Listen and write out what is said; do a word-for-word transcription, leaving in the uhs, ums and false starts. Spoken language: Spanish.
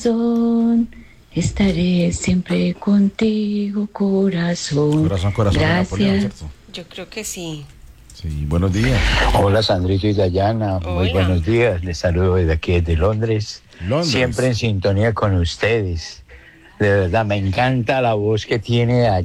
Son, estaré siempre contigo, corazón. Corazón, corazón de Napoleón, Gracias. ¿cierto? Yo creo que sí. Sí, buenos días. Hola Sandrito y Dayana, muy Hola. buenos días, les saludo desde aquí desde Londres, Londres. siempre en sintonía con ustedes, de verdad me encanta la voz que tiene